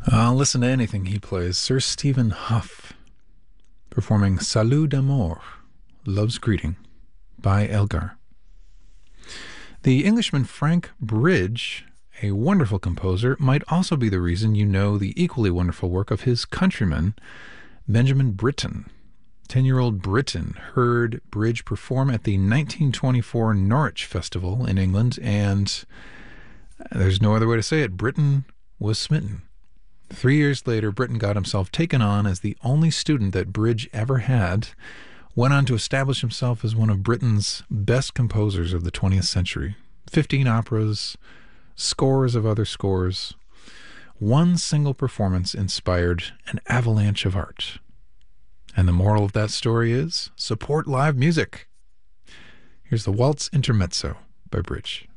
I'll listen to anything he plays. Sir Stephen Huff performing Salut d'amour, Love's Greeting, by Elgar. The Englishman Frank Bridge, a wonderful composer, might also be the reason you know the equally wonderful work of his countryman, Benjamin Britten. 10-year-old Britten heard Bridge perform at the 1924 Norwich Festival in England, and there's no other way to say it, Britten was smitten. 3 years later, Britten got himself taken on as the only student that Bridge ever had, went on to establish himself as one of Britain's best composers of the 20th century. 15 operas, scores of other scores. One single performance inspired an avalanche of art. And the moral of that story is, support live music. Here's the Waltz Intermezzo by Bridge.